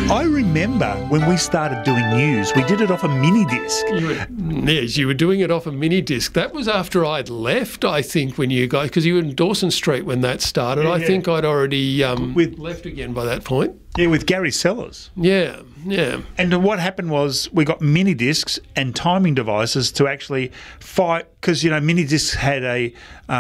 I remember when we started doing news, we did it off a mini disc. Yes, you were doing it off a mini disc. That was after I'd left, I think, when you guys, because you were in Dawson Street when that started. Yeah, I think I'd already With- left again by that point. Yeah, with Gary Sellers. Yeah. And what happened was we got mini discs and timing devices to actually fire, because mini discs had a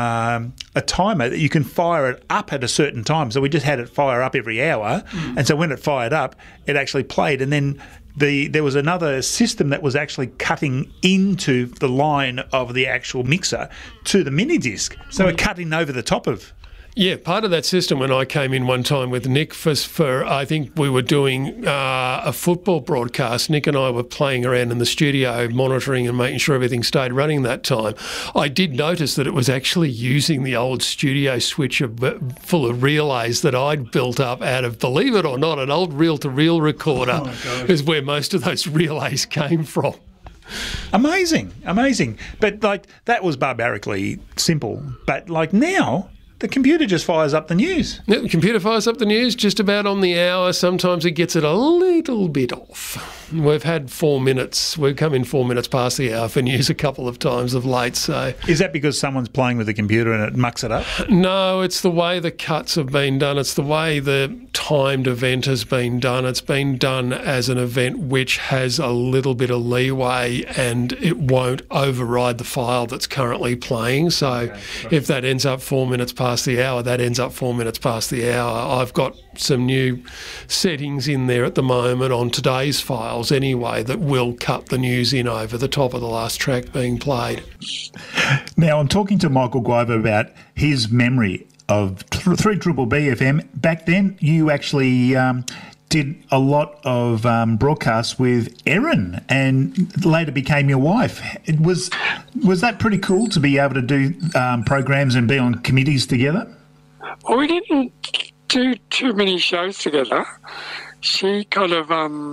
timer that you can fire it up at a certain time. So we just had it fire up every hour, and so when it fired up, it actually played. And then there was another system that was actually cutting into the line of the actual mixer to the mini disc, so it cut in over the top of. Yeah, part of that system when I came in one time with Nick for I think we were doing a football broadcast. Nick and I were playing around in the studio, monitoring and making sure everything stayed running that time. I did notice that it was actually using the old studio switcher full of relays that I'd built up out of, believe it or not, an old reel-to-reel recorder is where most of those relays came from. Amazing. But that was barbarically simple. But now, the computer just fires up the news. Yeah, the computer fires up the news just about on the hour. Sometimes it gets it a little bit off. We've had 4 minutes. We've come in 4 minutes past the hour for news a couple of times of late. So is that because someone's playing with the computer and it mucks it up? No, it's the way the cuts have been done. It's the way the timed event has been done. It's been done as an event which has a little bit of leeway and it won't override the file that's currently playing. So if that ends up 4 minutes past the hour, that ends up 4 minutes past the hour. I've got some new settings in there at the moment on today's files anyway that will cut the news in over the top of the last track being played. Now, I'm talking to Michael Guyver about his memory of 3BBB FM. Back then, you actually did a lot of broadcasts with Erin and later became your wife. Was that pretty cool to be able to do programs and be on committees together? Well, we didn't do too many shows together. She kind of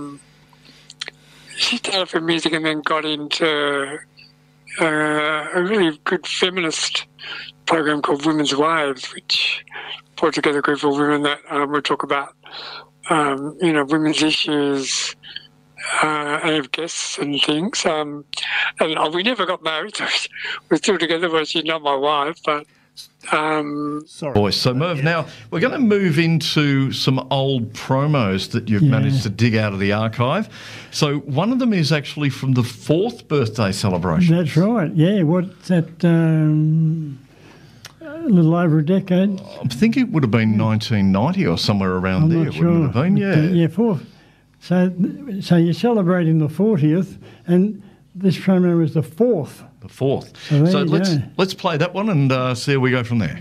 she started for music and then got into a really good feminist program called Women's Waves, which brought together a group of women that would talk about women's issues and have guests and things. And we never got married, so we're still together, but she's not my wife, but Sorry. So Merv, now we're going to move into some old promos that you've managed to dig out of the archive. So one of them is actually from the 4th birthday celebration. That's right, yeah. What's that, a little over a decade? I think it would have been 1990 or somewhere around there, wouldn't it have been? Yeah. Yeah, 4th. So you're celebrating the 40th, and this promo is the 4th. The 4th. So let's play that one and see how we go from there.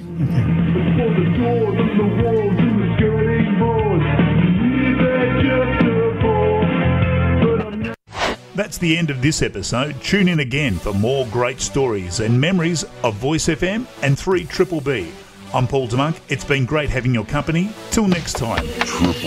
That's the end of this episode. Tune in again for more great stories and memories of Voice FM and 3BBB. I'm Paul DeMonk. It's been great having your company. Till next time.